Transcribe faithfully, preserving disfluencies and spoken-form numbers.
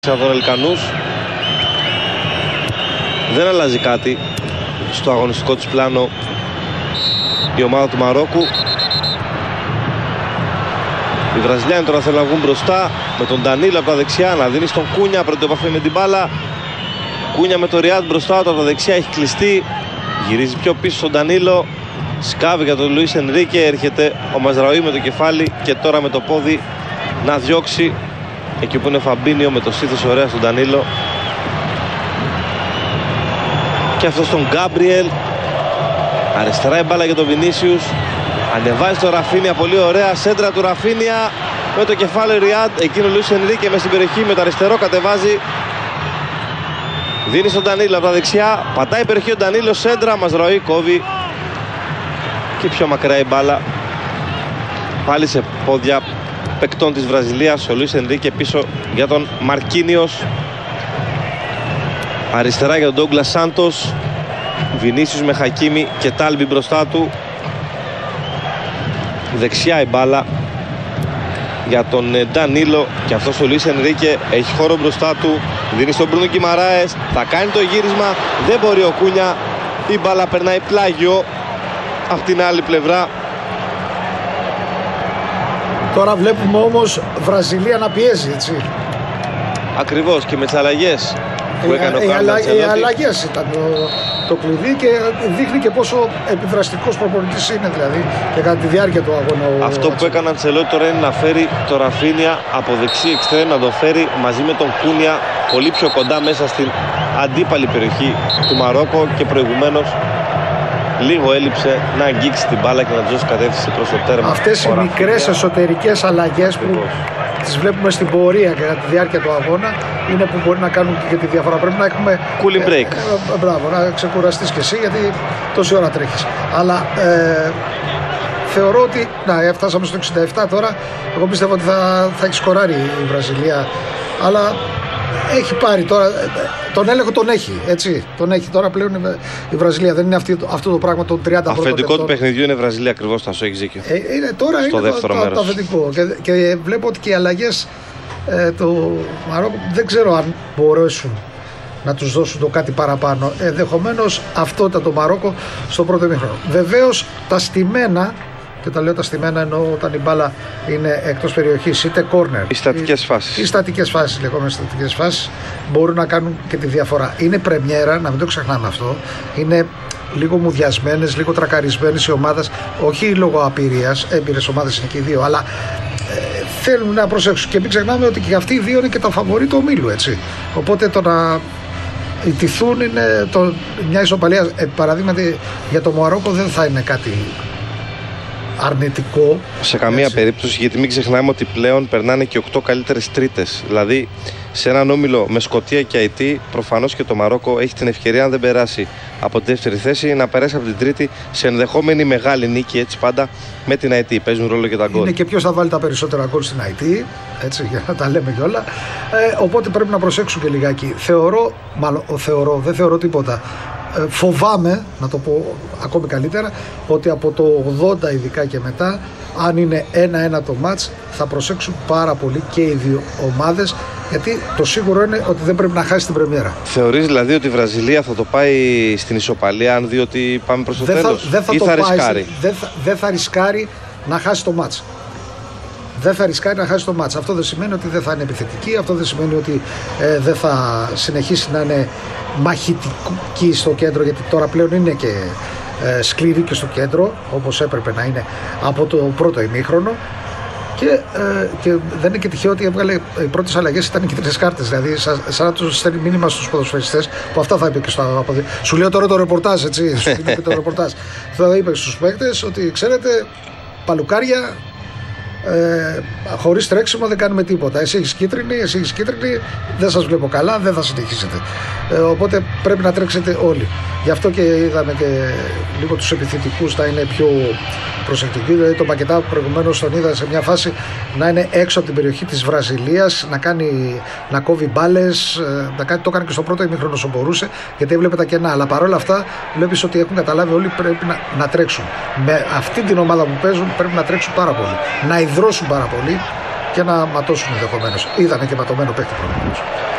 Ελκανούς. Δεν αλλάζει κάτι στο αγωνιστικό της πλάνο η ομάδα του Μαρόκου. Οι Βραζιλιάνοι τώρα θέλουν να βγουν μπροστά με τον Ντανίλο από τα δεξιά να δίνει στον Κούνια, πρώτη επαφή με την μπάλα. Κούνια με το Ριάντ μπροστά του από τα δεξιά, έχει κλειστεί, γυρίζει πιο πίσω στον Ντανίλο, σκάβει για τον Λουίς Ενρίκε, έρχεται ο Μαζραουί με το κεφάλι και τώρα με το πόδι να διώξει εκεί που είναι Φαμπίνιο με το στήθος ωραία στον Ντανίλο. Και αυτό στον Γκάμπριελ. Αριστερά η μπάλα για τον Βινίσιους. Ανεβάζει το Ραφίνια, πολύ ωραία σέντρα του Ραφίνια με το κεφάλι Ριάντ. Εκείνο ο Λουίς Ενρίκε μες στην περιοχή με το αριστερό κατεβάζει. Δίνει στον Ντανίλο από τα δεξιά. Πατάει η περιοχή ο Ντανίλο, σέντρα. Μαζραουί κόβει. Και πιο μακριά η μπάλα. Πάλι σε πόδια παικτών της Βραζιλίας. Ο Λουίς Ενρίκε πίσω για τον Μαρκίνιος. Αριστερά για τον Ντόγκλας Σάντος. Βινίσιους με Χακίμι και Τάλμπι μπροστά του. Δεξιά η μπάλα για τον Ντανίλο. Και αυτός ο Λουίς Ενρίκε έχει χώρο μπροστά του. Δίνει στον Μπρούνο Γκιμαράες. Θα κάνει το γύρισμα. Δεν μπορεί ο Κούνια. Η μπάλα περνάει πλάγιο από την άλλη πλευρά. Τώρα βλέπουμε όμως Βραζιλία να πιέζει, έτσι. Ακριβώς, και με τις αλλαγές που έκανε ο οι, Κάρλο Αντσελότη. οι αλλαγές ήταν το, το κλειδί και δείχνει και πόσο επιδραστικός προπονητής είναι, δηλαδή, και κατά τη διάρκεια του αγώνα. Αυτό που έκανε ο Αντσελότη τώρα είναι να φέρει το Ραφίνια από δεξί εξτρέμ, να το φέρει μαζί με τον Κούνια πολύ πιο κοντά μέσα στην αντίπαλη περιοχή του Μαρόκο και προηγουμένως λίγο έλειψε να αγγίξει την μπάλα και να δώσει κατεύθυνση προς το τέρμα. Αυτές οι μικρές εσωτερικές αλλαγές που τις βλέπουμε στην πορεία και κατά τη διάρκεια του αγώνα είναι που μπορεί να κάνουν και τη διαφορά. Πρέπει να έχουμε cooling break. Ε, ε, μπράβο, να ξεκουραστείς κι εσύ, γιατί τόση ώρα τρέχεις. Αλλά ε, θεωρώ ότι. Να, φτάσαμε στο εξήντα επτά τώρα. Εγώ πιστεύω ότι θα, θα έχει σκοράρει η Βραζιλία. Αλλά έχει πάρει τώρα. Τον έλεγχο τον έχει, έτσι. Τον έχει τώρα πλέον η Βραζιλία. Δεν είναι αυτή, αυτό το πράγμα των τριάντα πρώτων. Αφεντικό του παιχνιδιού είναι η Βραζιλία, ακριβώς, θα σου έχει δίκιο. Ε, είναι, τώρα στο είναι δεύτερο το, μέρος. Το, το αφεντικό. Και, και βλέπω ότι και οι αλλαγές ε, του Μαρόκου δεν ξέρω αν μπορέσουν να τους δώσουν το κάτι παραπάνω. Ενδεχομένως αυτό ήταν το Μαρόκο στο πρώτο ημίχρονο. Βεβαίως τα στημένα. Και τα λέω τα στημένα εννοώ όταν η μπάλα είναι εκτός περιοχής, είτε corner. Οι στατικές φάσεις. Οι στατικές φάσεις, λεγόμενες στατικές φάσεις, μπορούν να κάνουν και τη διαφορά. Είναι πρεμιέρα, να μην το ξεχνάμε αυτό. Είναι λίγο μουδιασμένες, λίγο τρακαρισμένες οι ομάδες. Όχι λόγω απειρίας, έμπειρες ομάδες είναι και οι δύο, αλλά ε, θέλουν να προσέξουν. Και μην ξεχνάμε ότι και αυτοί οι δύο είναι και τα φαβορί του ομίλου, έτσι. Οπότε το να ιτηθούν είναι το, μια ισοπαλία. Ε, παραδείγματι για το Μαρόκο δεν θα είναι κάτι αρνητικό. Σε καμία έτσι. περίπτωση, γιατί μην ξεχνάμε ότι πλέον περνάνε και οκτώ καλύτερες τρίτες. Δηλαδή, σε έναν όμιλο με Σκωτία και Αϊτή, προφανώς και το Μαρόκο έχει την ευκαιρία, αν δεν περάσει από τη δεύτερη θέση, να περάσει από την τρίτη σε ενδεχόμενη μεγάλη νίκη. Έτσι, πάντα με την Αϊτή παίζουν ρόλο και τα γκολ. Είναι και ποιος θα βάλει τα περισσότερα γκολ στην Αϊτή, έτσι, για να τα λέμε κιόλα. Ε, οπότε πρέπει να προσέξουν και λιγάκι. Θεωρώ, μάλλον θεωρώ, δεν θεωρώ τίποτα. Ε, φοβάμαι, να το πω ακόμη καλύτερα, ότι από το ογδόντα ειδικά και μετά, αν είναι ένα ένα το μάτς, θα προσέξουν πάρα πολύ και οι δύο ομάδες, γιατί το σίγουρο είναι ότι δεν πρέπει να χάσει την πρεμιέρα. Θεωρείς δηλαδή ότι η Βραζιλία θα το πάει στην ισοπαλία, αν δει ότι πάμε προς το δεν τέλος, θα, δεν θα ή το θα πάει, ρισκάρει? Δεν θα, δεν θα ρισκάρει να χάσει το μάτς. Δεν θα ρισκάρει να χάσει το μάτς. Αυτό δεν σημαίνει ότι δεν θα είναι επιθετική, αυτό δεν σημαίνει ότι ε, δεν θα συνεχίσει να είναι μαχητική στο κέντρο, γιατί τώρα πλέον είναι και ε, σκληρή και στο κέντρο, όπως έπρεπε να είναι από το πρώτο ημίχρονο. Και, ε, και δεν είναι και τυχαίο ότι έβγαλε οι πρώτες αλλαγές ήταν κίτρινες κάρτες. Δηλαδή, σαν, σαν να τους στέλνει μήνυμα στους ποδοσφαιριστές, που αυτά θα είπε και στο αποδί. Σου λέω τώρα το ρεπορτάζ, έτσι. Σου δίνω και το ρεπορτάζ. Θα είπε στους παίκτες ότι ξέρετε, παλουκάρια. Ε, χωρίς τρέξιμο δεν κάνουμε τίποτα. Εσύ έχεις κίτρινη, εσύ έχεις κίτρινη, δεν σας βλέπω καλά, δεν θα συνεχίσετε. Ε, οπότε πρέπει να τρέξετε όλοι. Γι' αυτό και είδαμε και λίγο τους επιθετικούς να είναι πιο προσεκτικοί. Δηλαδή τον Πακετά που προηγουμένως τον είδα σε μια φάση να είναι έξω από την περιοχή της Βραζιλίας, να, κάνει, να κόβει μπάλες, να κάνει, το έκανε και στο πρώτο ημίχρονο όσο μπορούσε, γιατί έβλεπε τα κενά. Αλλά παρόλα αυτά βλέπεις ότι έχουν καταλάβει όλοι πρέπει να, να τρέξουν. Με αυτή την ομάδα που παίζουν πρέπει να τρέξουν πάρα πολύ. Να υδρώσουν πάρα πολύ και να ματώσουν ενδεχομένως. Είδαμε και ματωμένο παίκτη προηγουμένως.